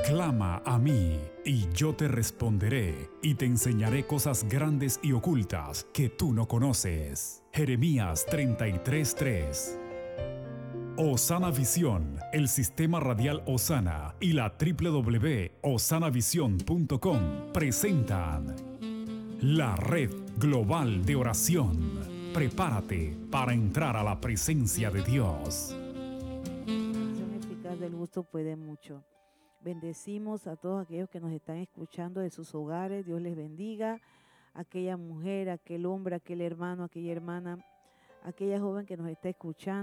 Clama a mí, y yo te responderé, y te enseñaré cosas grandes y ocultas que tú no conoces. Jeremías 33:3. Osana Visión, el sistema radial Osana y la www.osanavision.com presentan la Red Global de Oración. Prepárate para entrar a la presencia de Dios. La acción eficaz del gusto puede mucho. Bendecimos a todos aquellos que nos están escuchando de sus hogares. Dios les bendiga. Aquella mujer, aquel hombre, aquel hermano, aquella hermana, aquella joven que nos está escuchando.